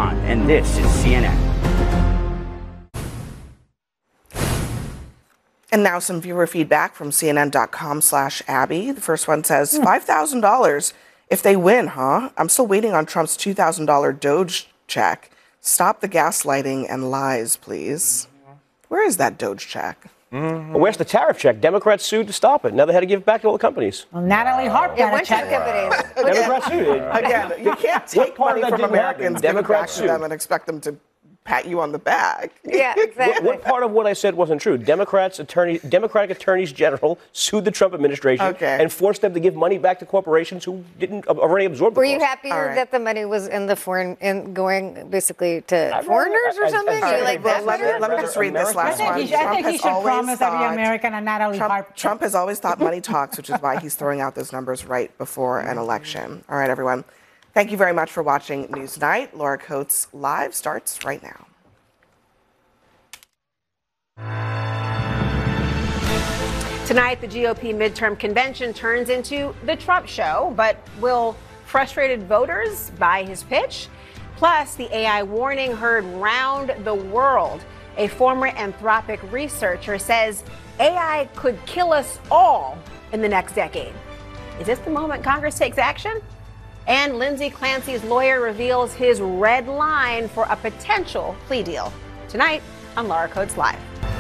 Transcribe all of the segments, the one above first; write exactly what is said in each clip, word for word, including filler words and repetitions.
Iran, and this is C N N. And now some viewer feedback from C N N dot com slash Abby. The first one says, five thousand dollars if they win, huh? I'm still waiting on Trump's two thousand dollars Doge check. Stop the gaslighting and lies, please. Where is that Doge check? Mm-hmm. Where's the tariff check? Democrats sued to stop it. Now they had to give it back to all the companies. Well, Natalie Harp got It a check. Democrats sued. Again, you can't take part of money that from didn't happen? Americans, give it back Democrats to them, sued. and expect them to pat you on the back. Yeah, exactly. What part of what I said wasn't true? Democrats attorney, Democratic attorneys general sued the Trump administration Okay. and forced them to give money back to corporations who didn't uh, already absorb the Were you cost. happy All right. that the money was in the foreign, in going basically to I'd foreigners rather- or as- something? as- Do you All like right, well, that let, me, better? let me just read this American- I last think one. he should, I Trump think he has should always promise every thought- American a Natalie Trump, Harp check. Trump has always thought money talks, which is why he's throwing out those numbers right before an election. All right, everyone. Thank you very much for watching Newsnight. Laura Coates Live starts right now. Tonight, the G O P midterm convention turns into the Trump show, but will frustrated voters buy his pitch? Plus, the A I warning heard round the world. A former Anthropic researcher says A I could kill us all in the next decade. Is this the moment Congress takes action? And Lindsay Clancy's lawyer reveals his red line for a potential plea deal. Tonight on Laura Coates Live.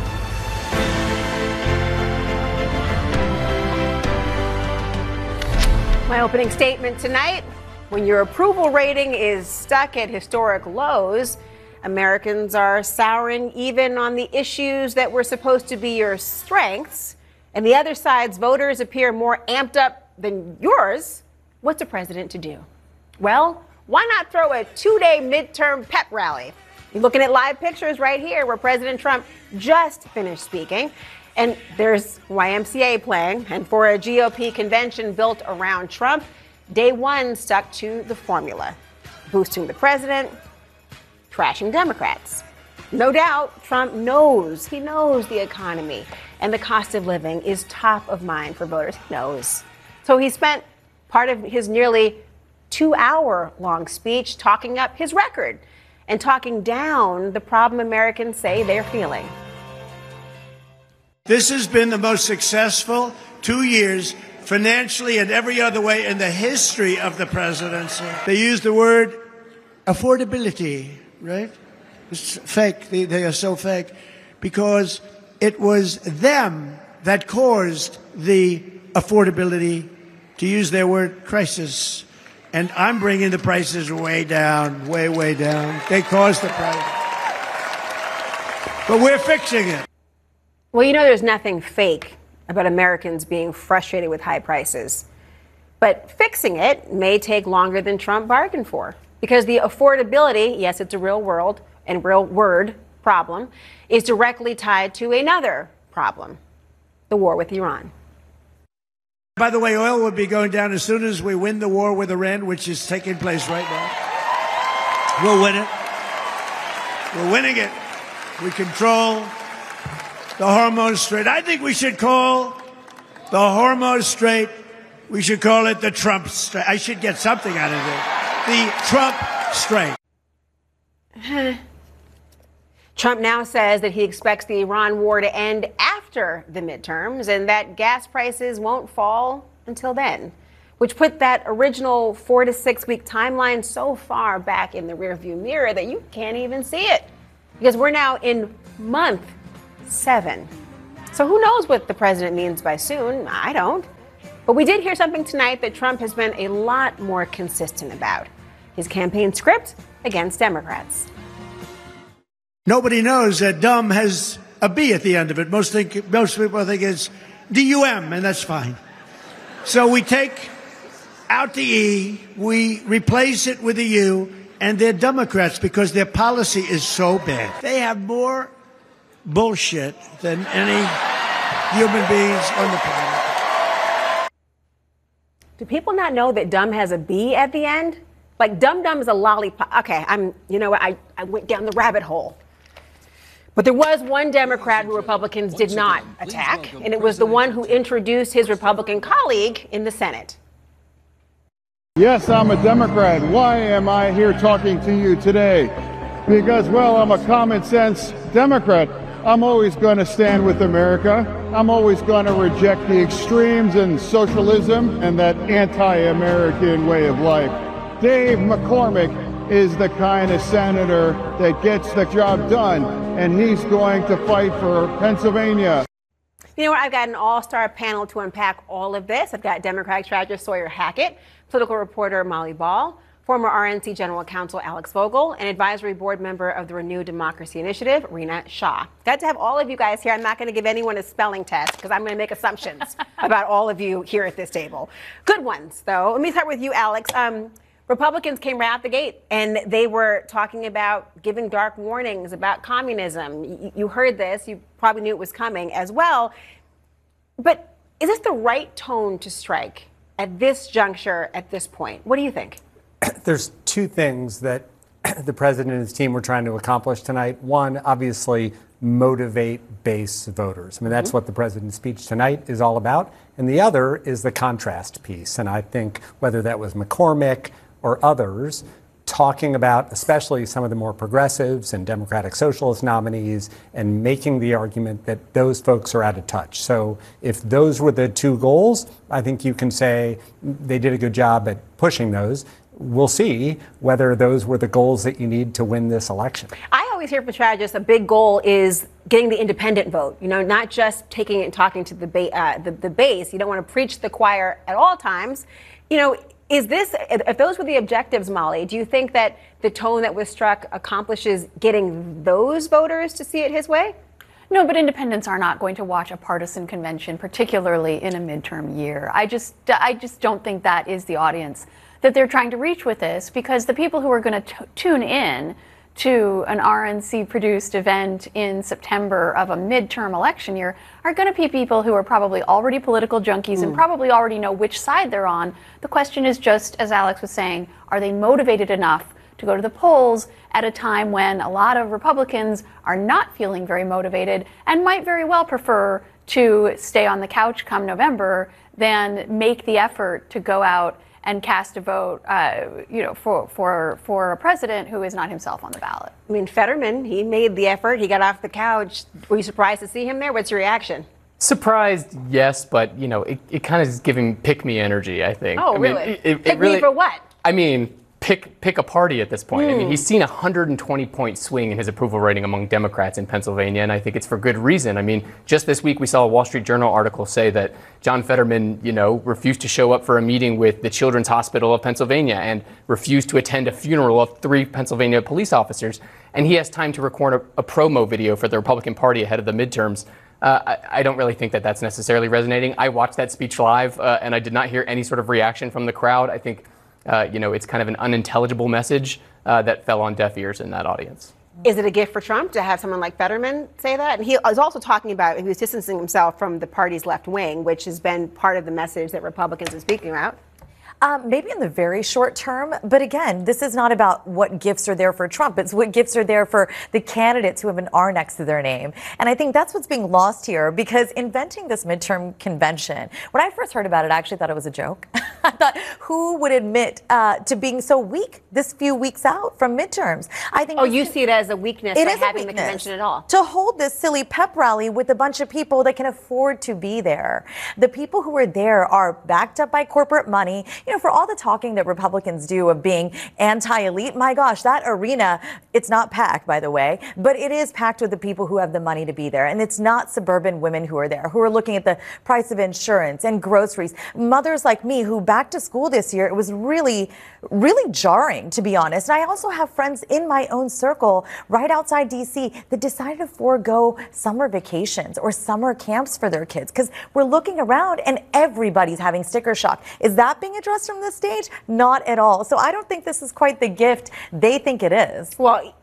My opening statement tonight: when your approval rating is stuck at historic lows, Americans are souring even on the issues that were supposed to be your strengths, and the other side's voters appear more amped up than yours. What's a president to do? Well, why not throw a two-day midterm pep rally? You're looking at live pictures right here where President Trump just finished speaking. And there's Y M C A playing. And for a G O P convention built around Trump, day one stuck to the formula: boosting the president, trashing Democrats. No doubt, Trump knows, he knows the economy and the cost of living is top of mind for voters. He knows. So he spent part of his nearly two-hour-long speech talking up his record and talking down the problem Americans say they're feeling. This has been the most successful two years financially and every other way in the history of the presidency. They use the word affordability, right? It's fake. They, they are so fake because it was them that caused the affordability, to use their word, crisis. And I'm bringing the prices way down, way, way down. They caused the price. But we're fixing it. Well, you know, there's nothing fake about Americans being frustrated with high prices. But fixing it may take longer than Trump bargained for, because the affordability, yes, it's a real world and real word problem, is directly tied to another problem: the war with Iran. By the way, oil will be going down as soon as we win the war with Iran, which is taking place right now. We'll win it. We're winning it. We control the Hormuz Strait. I think we should call the Hormuz Strait, we should call it the Trump Strait. I should get something out of it. The Trump Strait. Trump now says that he expects the Iran war to end after the midterms and that gas prices won't fall until then, which put that original four to six week timeline so far back in the rearview mirror that you can't even see it, because we're now in month seven. So who knows what the president means by soon? I don't. But we did hear something tonight that Trump has been a lot more consistent about: his campaign script against Democrats. Nobody knows that dumb has a B at the end of it. Most think, most people think it's D U M, and that's fine. So we take out the E, we replace it with a U, and they're Democrats because their policy is so bad. They have more bullshit than any human beings on the planet. Do people not know that dumb has a B at the end? Like dum dum is a lollipop. Okay, I'm, you know what, I, I went down the rabbit hole. But there was one Democrat who Republicans did not attack, and it was the one who introduced his Republican colleague in the Senate. Yes, I'm a Democrat. Why am I here talking to you today? Because, well, I'm a common sense Democrat. I'm always going to stand with America. I'm always going to reject the extremes and socialism and that anti-American way of life. Dave McCormick is the kind of senator that gets the job done, and he's going to fight for Pennsylvania. You know what? I've got an all-star panel to unpack all of this. I've got Democratic strategist Sawyer Hackett, political reporter Molly Ball, former R N C General Counsel Alex Vogel, and advisory board member of the Renewed Democracy Initiative, Rina Shah. Glad to have all of you guys here. I'm not going to give anyone a spelling test because I'm going to make assumptions about all of you here at this table. Good ones, though. Let me start with you, Alex. Um, Republicans came right out the gate, and they were talking about giving dark warnings about communism. You, you heard this. You probably knew it was coming as well. But is this the right tone to strike at this juncture, at this point? What do you think? There's two things that the president and his team were trying to accomplish tonight. One, obviously, motivate base voters. I mean, that's mm-hmm. what the president's speech tonight is all about. And the other is the contrast piece. And I think whether that was McCormick or others talking about especially some of the more progressives and Democratic Socialist nominees and making the argument that those folks are out of touch. So if those were the two goals, I think you can say they did a good job at pushing those. We'll see whether those were the goals that you need to win this election. I always hear from strategists a big goal is getting the independent vote, you know, not just taking it and talking to the, ba- uh, the, the base. You don't want to preach the choir at all times. You know, is this, if those were the objectives, Molly, do you think that the tone that was struck accomplishes getting those voters to see it his way? No, but independents are not going to watch a partisan convention, particularly in a midterm year. I just, I just don't think that is the audience that they're trying to reach with this, because the people who are going to tune in to an R N C-produced event in September of a midterm election year are going to be people who are probably already political junkies mm. and probably already know which side they're on. The question is just, as Alex was saying, are they motivated enough to go to the polls at a time when a lot of Republicans are not feeling very motivated and might very well prefer to stay on the couch come November than make the effort to go out and cast a vote, uh, you know, for, for for a president who is not himself on the ballot. I mean, Fetterman, he made the effort. He got off the couch. Were you surprised to see him there? What's your reaction? Surprised, yes, but, you know, it, it kind of is giving pick-me energy, I think. Oh, I really? Mean, it, it, pick it really, me for what? I mean, pick pick a party at this point. Mm. I mean, Hmm. he's seen a one hundred twenty point swing in his approval rating among Democrats in Pennsylvania, and I think it's for good reason. I mean, just this week we saw a Wall Street Journal article say that John Fetterman, you know, refused to show up for a meeting with the Children's Hospital of Pennsylvania and refused to attend a funeral of three Pennsylvania police officers. And he has time to record a, a promo video for the Republican Party ahead of the midterms. Uh, I, I don't really think that that's necessarily resonating. I watched that speech live, uh, and I did not hear any sort of reaction from the crowd. I think Uh, you know, it's kind of an unintelligible message uh, that fell on deaf ears in that audience. Is it a gift for Trump to have someone like Fetterman say that? And he was also talking about, he was distancing himself from the party's left wing, which has been part of the message that Republicans are speaking about. Um, maybe in the very short term. But again, this is not about what gifts are there for Trump. It's what gifts are there for the candidates who have an R next to their name. And I think that's what's being lost here, because inventing this midterm convention, when I first heard about it, I actually thought it was a joke. I thought, who would admit uh, to being so weak this few weeks out from midterms? I think. Oh, you see it as a weakness it by is a having weakness the convention at all. To hold this silly pep rally with a bunch of people that can afford to be there. The people who are there are backed up by corporate money. You know, for all the talking that Republicans do of being anti-elite, my gosh, that arena, it's not packed, by the way, but it is packed with the people who have the money to be there. And it's not suburban women who are there, who are looking at the price of insurance and groceries. Mothers like me who back to school this year, it was really, really jarring, to be honest. And I also have friends in my own circle right outside D C that decided to forego summer vacations or summer camps for their kids because we're looking around and everybody's having sticker shock. Is that being addressed from this stage? Not at all. So I don't think this is quite the gift they think it is. Well,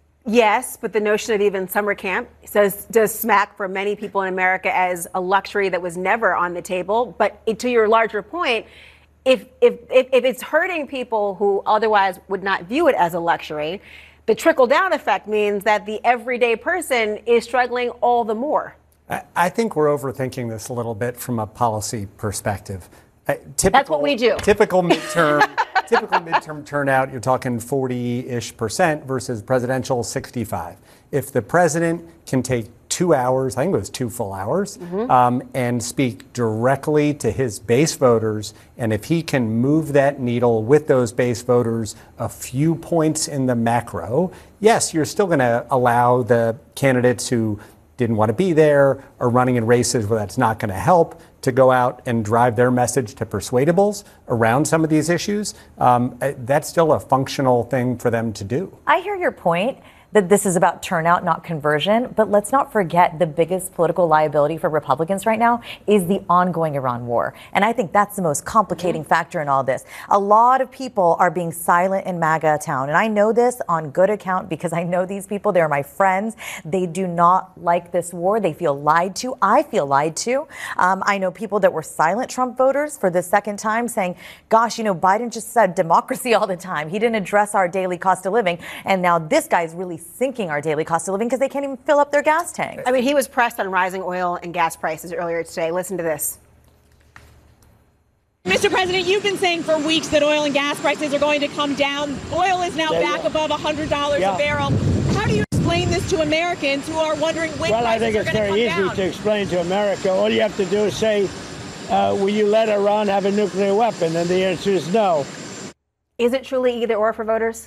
yes, but the notion of even summer camp says does smack for many people in America as a luxury that was never on the table. But to your larger point, if if if, if it's hurting people who otherwise would not view it as a luxury, the trickle-down effect means that the everyday person is struggling all the more. I, I think we're overthinking this a little bit from a policy perspective. Uh, typical, That's what we do. Typical midterm typical midterm turnout, you're talking forty-ish percent versus presidential sixty-five. If the president can take two hours, I think it was two full hours, mm-hmm. um, and speak directly to his base voters, and if he can move that needle with those base voters a few points in the macro, yes, you're still going to allow the candidates who didn't want to be there or running in races where that's not going to help to go out and drive their message to persuadables around some of these issues. Um, that's still a functional thing for them to do. I hear your point that this is about turnout, not conversion. But let's not forget the biggest political liability for Republicans right now is the ongoing Iran war. And I think that's the most complicating mm-hmm. factor in all this. A lot of people are being silent in MAGA town. And I know this on good account because I know these people. They're my friends. They do not like this war. They feel lied to. I feel lied to. Um, I know people that were silent Trump voters for the second time saying, gosh, you know, Biden just said democracy all the time. He didn't address our daily cost of living. And now this guy's really sinking our daily cost of living because they can't even fill up their gas tanks. I mean, he was pressed on rising oil and gas prices earlier today. Listen to this. Mister President, you've been saying for weeks that oil and gas prices are going to come down. Oil is now yeah, back yeah. above one hundred dollars yeah. a barrel. How do you explain this to Americans who are wondering when well, prices I think are it's going to come very easy down? to explain to America. All you have to do is say, uh, will you let Iran have a nuclear weapon? And the answer is no. Is it truly either or for voters?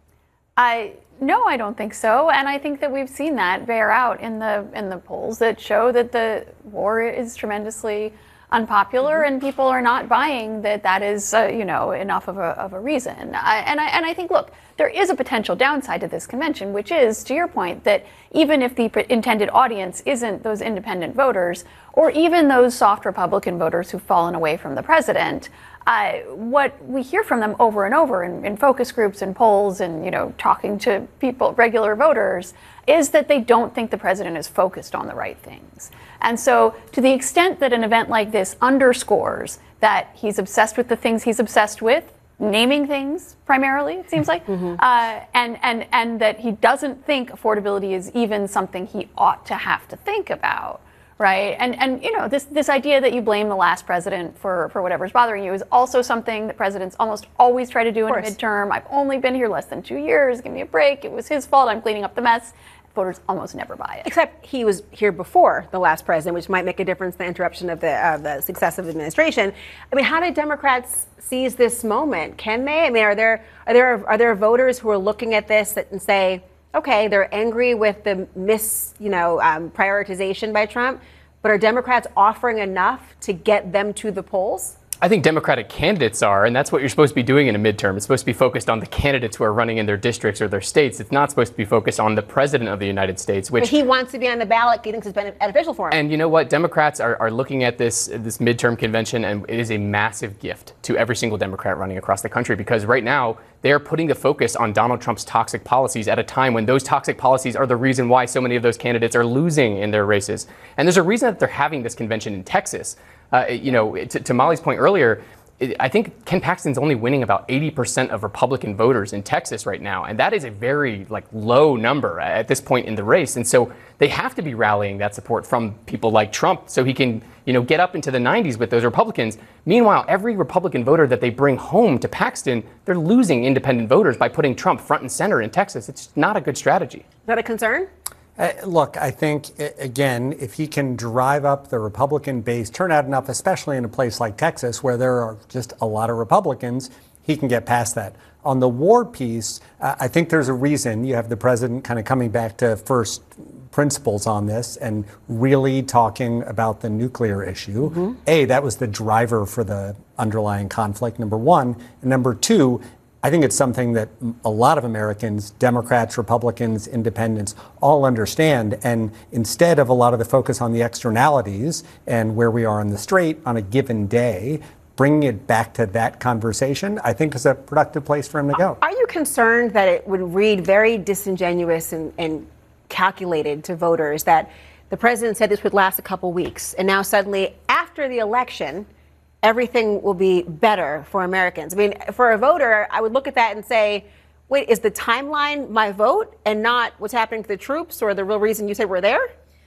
I no, I don't think so, and I think that we've seen that bear out in the in the polls that show that the war is tremendously unpopular, mm-hmm. and people are not buying that that is uh, you know enough of a of a reason. I, and I and I think look, there is a potential downside to this convention, which is, to your point, that even if the intended audience isn't those independent voters or even those soft Republican voters who've fallen away from the president. Uh, what we hear from them over and over in, in focus groups and polls and, you know, talking to people, regular voters, is that they don't think the president is focused on the right things. And so to the extent that an event like this underscores that he's obsessed with the things he's obsessed with, naming things primarily, it seems like, mm-hmm. uh, and, and, and that he doesn't think affordability is even something he ought to have to think about. Right. And, and you know, this this idea that you blame the last president for, for whatever's bothering you is also something that presidents almost always try to do in a midterm. I've only been here less than two years. Give me a break. It was his fault. I'm cleaning up the mess. Voters almost never buy it. Except he was here before the last president, which might make a difference in the interruption of the, uh, the successive administration. I mean, how did Democrats seize this moment? Can they? I mean, are there are there are there voters who are looking at this and say, okay, they're angry with the mis, you know, um, prioritization by Trump, but are Democrats offering enough to get them to the polls? I think Democratic candidates are, and that's what you're supposed to be doing in a midterm. It's supposed to be focused on the candidates who are running in their districts or their states. It's not supposed to be focused on the president of the United States, which but he wants to be on the ballot. He thinks it's beneficial for him. And you know what? Democrats are, are looking at this this midterm convention, and it is a massive gift to every single Democrat running across the country, because right now they are putting the focus on Donald Trump's toxic policies at a time when those toxic policies are the reason why so many of those candidates are losing in their races. And there's a reason that they're having this convention in Texas. Uh, you know, to, to Molly's point earlier, I think Ken Paxton's only winning about eighty percent of Republican voters in Texas right now. And that is a very like low number at this point in the race. And so they have to be rallying that support from people like Trump so he can, you know, get up into the nineties with those Republicans. Meanwhile, every Republican voter that they bring home to Paxton, they're losing independent voters by putting Trump front and center in Texas. It's not a good strategy. Is that a concern? Uh, look, I think, again, if he can drive up the Republican base turnout enough, especially in a place like Texas where there are just a lot of Republicans, he can get past that. On the war piece, uh, I think there's a reason you have the president kind of coming back to first principles on this and really talking about the nuclear issue. Mm-hmm. A, that was the driver for the underlying conflict, number one. And number two, I think it's something that a lot of Americans, Democrats, Republicans, independents, all understand. And instead of a lot of the focus on the externalities and where we are on the straight on a given day, bringing it back to that conversation, I think is a productive place for him to go. Are you concerned that it would read very disingenuous and, and calculated to voters that the president said this would last a couple weeks, and now suddenly after the election, everything will be better for Americans? I mean, for a voter, I would look at that and say, wait, is the timeline my vote and not what's happening to the troops or the real reason you said we're there?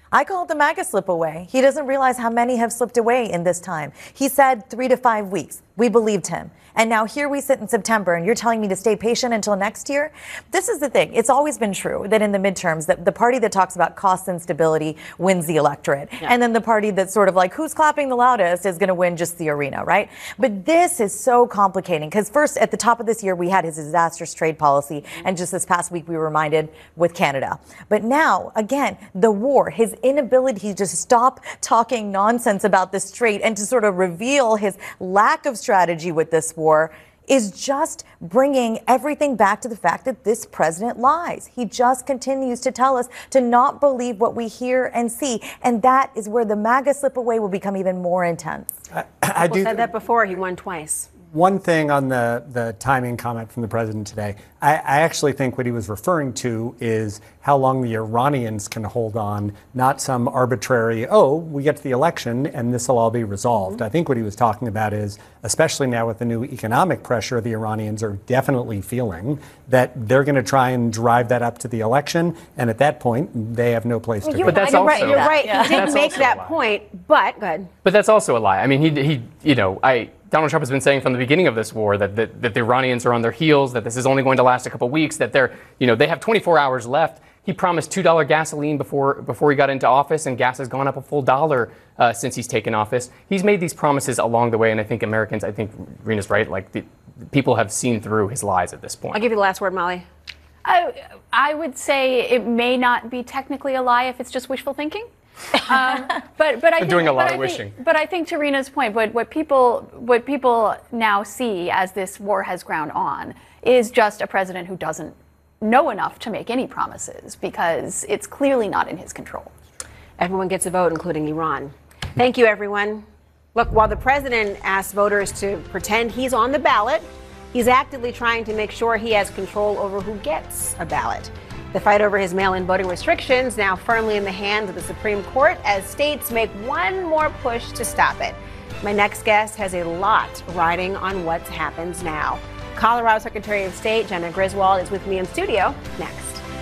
I call it the MAGA slip away. He doesn't realize how many have slipped away in this time. He said three to five weeks. We believed him. And now here we sit in September and you're telling me to stay patient until next year? This is the thing. It's always been true that in the midterms, that the party that talks about cost and stability wins the electorate. Yeah. And then the party that's sort of like, who's clapping the loudest is going to win just the arena, right? But this is so complicating because first at the top of this year, we had his disastrous trade policy. And just this past week, we were reminded with Canada. But now, again, the war, his inability to stop talking nonsense about this strait and to sort of reveal his lack of strategy with this war is just bringing everything back to the fact that this president lies. He just continues to tell us to not believe what we hear and see. And that is where the MAGA slip away will become even more intense. I, I People do said that before. He won twice. One thing on the, the timing comment from the president today, I, I actually think what he was referring to is how long the Iranians can hold on, not some arbitrary, oh, we get to the election and this will all be resolved. Mm-hmm. I think what he was talking about is, especially now with the new economic pressure the Iranians are definitely feeling, that they're going to try and drive that up to the election. And at that point, they have no place well, to go. But that's you're right. You're right. Yeah. He didn't make that point, but go ahead. But that's also a lie. I mean, he, he you know, I... Donald Trump has been saying from the beginning of this war that, that, that the Iranians are on their heels, that this is only going to last a couple weeks, that they're, you know, they have twenty-four hours left. He promised two dollars gasoline before before he got into office, and gas has gone up a full dollar uh, since he's taken office. He's made these promises along the way, and I think Americans, I think Rena's right, like the, people have seen through his lies at this point. I'll give you the last word, Molly. I, I would say it may not be technically a lie if it's just wishful thinking. um, but but I think, doing a lot but of I wishing. Think, but I think to Rena's point, what what people what people now see as this war has ground on is just a president who doesn't know enough to make any promises because it's clearly not in his control. Everyone gets a vote, including Iran. Thank you, everyone. Look, while the president asks voters to pretend he's on the ballot, he's actively trying to make sure he has control over who gets a ballot. The fight over his mail-in voting restrictions now firmly in the hands of the Supreme Court as states make one more push to stop it. My next guest has a lot riding on what happens now. Colorado Secretary of State Jena Griswold is with me in studio next.